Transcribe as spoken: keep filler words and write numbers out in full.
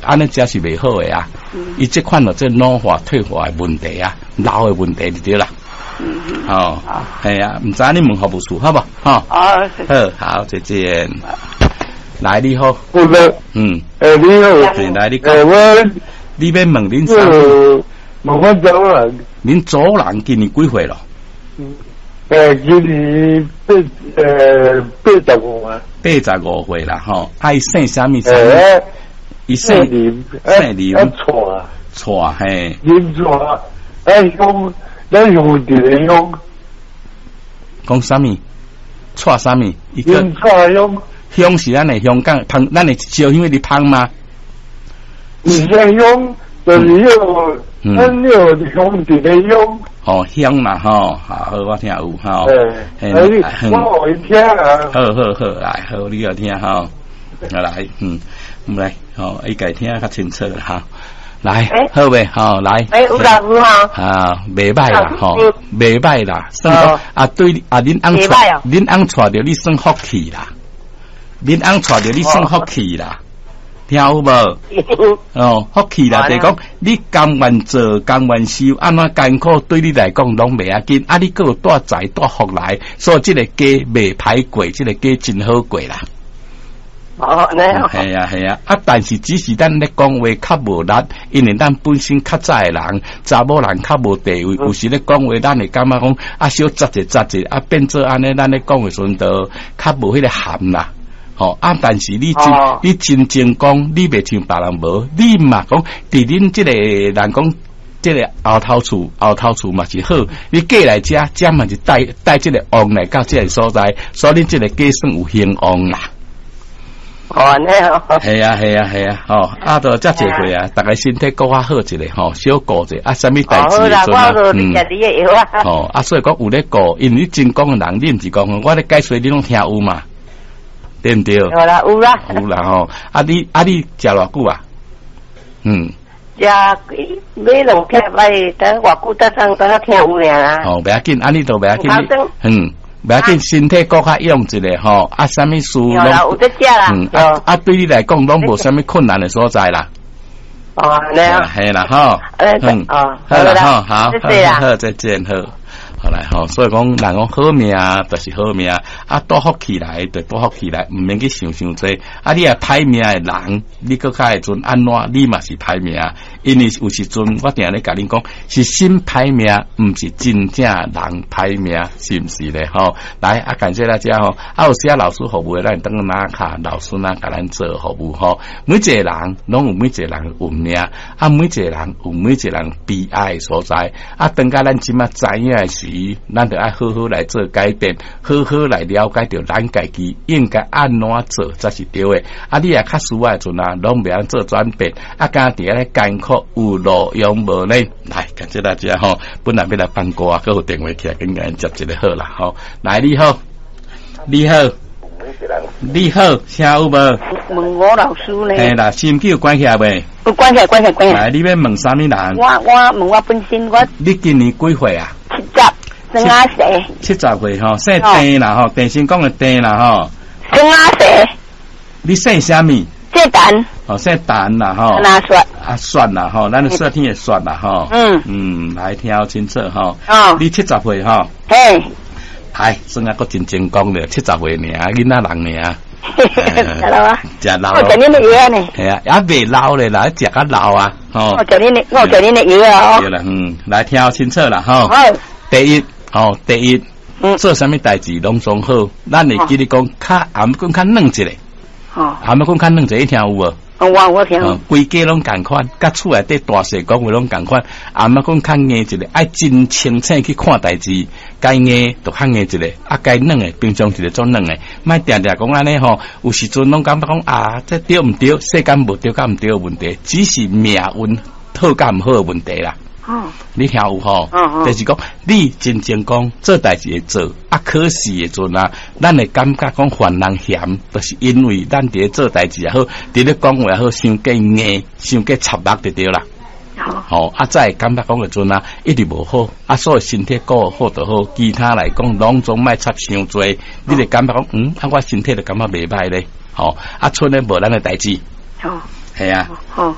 安尼食是袂好的啊。伊即款咯，即老化退化的问题啊，老的问题就对啦。嗯嗯。哦，系啊，唔知你问服务处好不？好。好，好，再见。来，你好。 好的。 嗯。 诶，你好。 来，你讲。 诶，我。 你要问恁啥？ 问我走人。 恁祖人今年几岁咯？ 嗯。诶，今年八诶八十五啊。八十五岁啦，吼，爱姓啥物？ 诶。 伊姓林，姓林， 错错嘿， 林错，哎用，咱用地个用， 讲啥物？错啥物？ 林错用， 乡是咱的香港，香咱的小乡的香吗？ 以前用就是有，咱有乡地个用。 哦，香啦吼，好，我听有吼， 诶，我会听啊。 好好好，来，好，你要听吼，来，嗯。来，好，伊家听较清楚哈。来，好呗，好来。 哎，吴老师好。 啊，袂歹啦，吼，袂歹啦。算讲啊，对啊，恁翁娶，恁翁娶着你算福气啦。恁翁娶着你算福气啦，听有无？哦，福气啦，就讲你甘愿做，甘愿受，安怎艰苦对你来讲拢袂要紧。啊，你佫有带财带福来，所以即个家袂歹过，即个家真好过啦。 哦，你好。 系啊系啊，啊，但是只是咱咧讲话较无力，因为咱本身较早诶人，查某人较无地位，有时咧讲话，咱会感觉讲啊，小窒者窒者，啊，变做安尼，咱咧讲诶时阵都较无迄个含啦。吼、哦、啊，但是你真、哦、你真正讲，你袂像别人无，你嘛讲，伫恁即个人讲，即个后头厝后头厝嘛是好，你过来遮，遮嘛是带带即个旺来到即个所在，所以恁即个家算有兴旺啦。 哦，你好。 系啊，系啊，系啊，吼，啊，都遮侪岁啊，大家身体顾较好一个，吼，少顾者，啊，啥物代志的时候，嗯，吼，啊，所以讲有咧顾，因为你真讲的人，你毋是讲，我咧解说你拢听有嘛，对毋对？有啦，有啦， 有啦，吼，啊，你啊，你食偌久啊？嗯， 食买两片来，等偌久得上等听有俩啦。 哦，袂要紧，啊，你都袂要紧，嗯。袂要紧，身体搁较用一个吼，啊，啥物事拢有得食啦， 嗯，啊啊，对你来讲拢无啥物困难的所在啦。 哦，你好， 系啦，吼， 嗯，哦， 好啦，吼，好，好，好，再见，好。好来吼，所以讲人讲好命就是好命，啊多福起来就多福起来，唔免去想想多。啊，你系歹命的人，你搁较会准安怎？你嘛是歹命，因为有时阵我定咧甲恁讲，是心歹命，唔是真正人歹命，是唔是咧？吼，来啊，感谢大家吼，啊有些老师服务，咱等拿卡老师呐，甲咱做服务吼。每一个人拢有每一个人的运命，啊，每一个人有每一个人悲哀的所在，啊，等甲咱即马知影的时。咱就爱好好来做改变，好好来了解到咱家己应该安怎做才是对的。啊，你也较需要阵啊，拢袂晓做转变，啊，家己咧艰苦有路用无呢？来，感谢大家吼，本来要来放歌啊，佮有电话起来，跟人接一个好啦，吼，来你好，你好，你好，听有无？ 问我老师呢？ 嘿啦，心机有关系啊未？ 有关系，关系，关系。 来，你要问啥物人？ 我我问我本身我。 你今年几岁啊？ 七十。生阿蛇， 七十岁吼，姓丁啦吼，电信讲的丁啦吼。 生阿蛇， 你姓啥物？ 姓蛋。 哦，姓蛋啦吼。 哪算？ 啊算啦吼，咱说天也算啦吼。 嗯嗯，来听好清楚吼。 哦。 你七十岁吼。 嘿。 哎，算啊，个真正讲了，七十岁尔，囡仔人尔。 食老啊！ 食老。 我食恁的药呢。 系啊，也未老咧啦，食较老啊。吼。 我食恁的，我食恁的药啊。 对啦，嗯，来听好清楚啦吼。 好。 第一。哦，第一，嗯、做啥物代志拢总好，咱会记你讲，较含讲较软一个，哦，含讲较软一个，你听有无？ 我我听。 规家拢共款，甲厝内底大细讲话拢共款，含讲较硬一个，爱真清醒去看代志，该硬就较硬一个，啊该软的平常一个做软的，莫定定讲安尼吼，有时阵拢感觉讲啊，这对毋对？世间无对甲毋对的问题，只是命运好甲毋好的问题啦。哦，你听有吼？哦哦，就是讲你真正讲做代志会做，啊，可是的阵啊，咱会感觉讲烦人嫌，就是因为咱伫咧做代志也好，伫咧讲话也好，伤过硬，伤过插目就对啦。好，啊，再感觉讲的阵啊，一直无好，啊，所以身体顾好就好，其他来讲拢总莫插伤多，你就感觉讲，嗯，啊，我身体就感觉袂歹咧，吼，啊，剩咧无咱的代志。好，系啊。好。